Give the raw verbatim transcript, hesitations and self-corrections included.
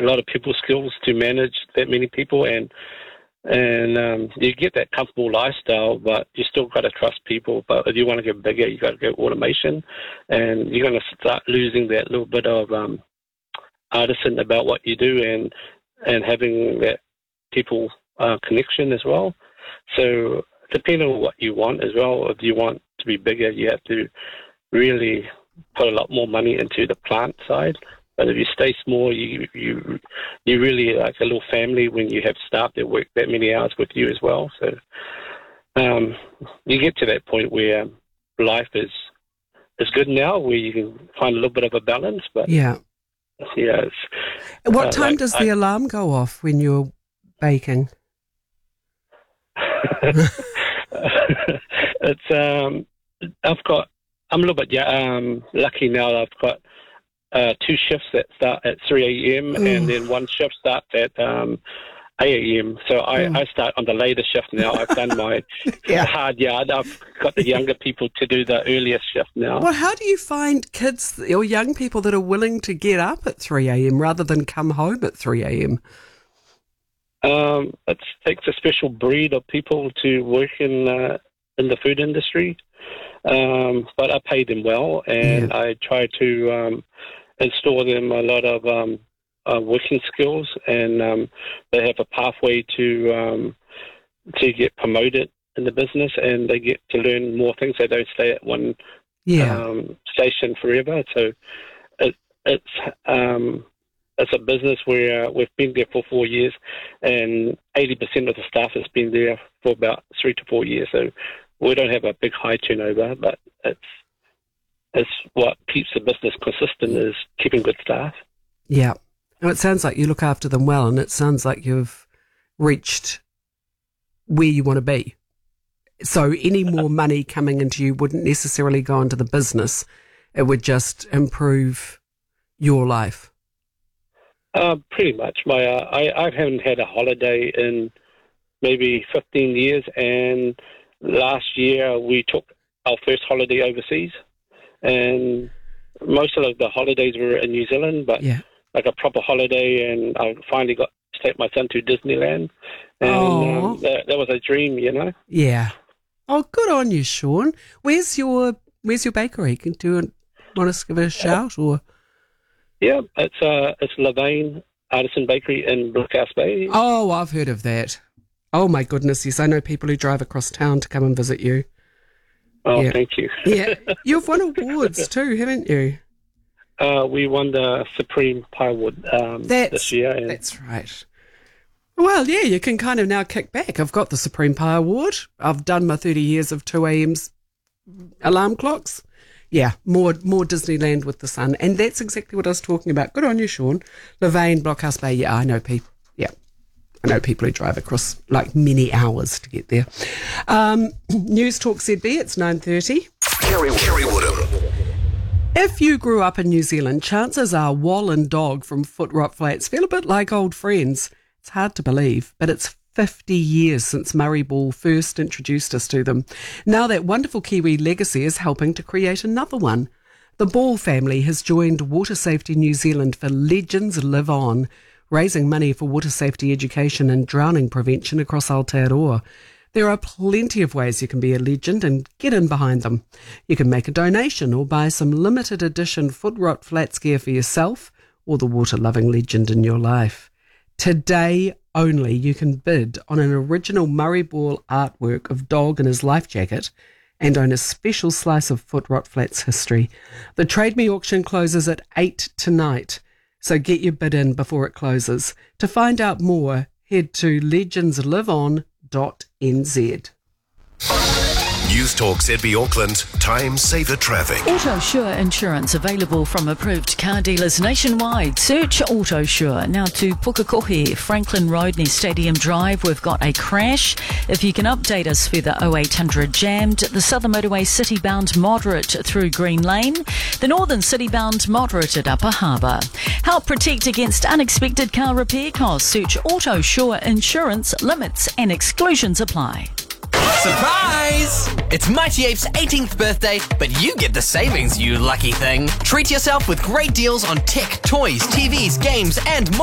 a lot of people skills to manage that many people, and and um, you get that comfortable lifestyle, but you still got to trust people. But if you want to get bigger, you got to get automation, and you're going to start losing that little bit of um, artisan about what you do, and and having that people uh, connection as well. So depending on what you want as well, if you want to be bigger, you have to really put a lot more money into the plant side. But if you stay small, you you you really like a little family when you have staff that work that many hours with you as well. So um, you get to that point where life is is good now, where you can find a little bit of a balance. But yeah, yeah. It's, what uh, time like, does the I, alarm go off when you're baking? it's um, I've got. I'm a little bit yeah, um, lucky now. I've got. Uh, two shifts that start at three a.m. and then one shift starts at um, eight a.m. So I, I start on the later shift now. I've done my yeah. hard yard. I've got the younger people to do the earlier shift now. Well, how do you find kids or young people that are willing to get up at three a.m. rather than come home at three a.m.? Um, it takes a special breed of people to work in uh, in the food industry, um, but I pay them well, and yeah. I try to um, install them a lot of um, uh, working skills, and um, they have a pathway to um, to get promoted in the business, and they get to learn more things. They don't stay at one yeah. um, station forever. So it, it's um, it's a business where we've been there for four years, and eighty percent of the staff has been there for about three to four years. So we don't have a big high turnover, but it's it's what keeps the business consistent is keeping good staff. Yeah. And it sounds like you look after them well, and it sounds like you've reached where you want to be. So any more money coming into you wouldn't necessarily go into the business. It would just improve your life. Uh, pretty much. My uh, I, I haven't had a holiday in maybe fifteen years, and last year we took our first holiday overseas, and most of the holidays were in New Zealand, but yeah. like a proper holiday, and I finally got to take my son to Disneyland, and um, that, that was a dream, you know. Yeah. Oh, good on you, Sean. Where's your Where's your bakery? Can do you want us to give it a shout, or? Yeah, it's uh, it's Levain Artisan Bakery in Brookhouse Bay. Oh, I've heard of that. Oh my goodness, yes, I know people who drive across town to come and visit you. Oh, yeah. Thank you. Yeah, you've won awards too, haven't you? Uh, we won the Supreme Pie Award um, this year. And that's right. Well, yeah, you can kind of now kick back. I've got the Supreme Pie Award. I've done my thirty years of two a.m.'s alarm clocks. Yeah, more more Disneyland with the sun. And that's exactly what I was talking about. Good on you, Sean. Levain, Blockhouse Bay. Yeah, I know people. Yeah, I know people who drive across like many hours to get there. Um, News Talk Z B, it's nine thirty. Kerry, Kerry Woodham. If you grew up in New Zealand, chances are Wal and Dog from Footrot Flats feel a bit like old friends. It's hard to believe, but it's fifty years since Murray Ball first introduced us to them. Now that wonderful Kiwi legacy is helping to create another one. The Ball family has joined Water Safety New Zealand for Legends Live On, raising money for water safety education and drowning prevention across Aotearoa. There are plenty of ways you can be a legend and get in behind them. You can make a donation or buy some limited edition Footrot Flats gear for yourself or the water-loving legend in your life. Today only, you can bid on an original Murray Ball artwork of Dog in his life jacket and own a special slice of Footrot Flats history. The Trade Me auction closes at eight tonight, so get your bid in before it closes. To find out more, head to legends live on dot n z. News Talk Z B Auckland, time saver traffic. AutoSure insurance available from approved car dealers nationwide. Search AutoSure. Now to Pukekohe, Franklin Road near Stadium Drive. We've got a crash. If you can update us further, oh eight hundred jammed. The Southern Motorway city-bound moderate through Green Lane. The Northern city-bound moderate at Upper Harbour. Help protect against unexpected car repair costs. Search AutoSure insurance. Limits and exclusions apply. Surprise! It's Mighty Ape's eighteenth birthday, but you get the savings, you lucky thing. Treat yourself with great deals on tech, toys, T Vs, games, and more.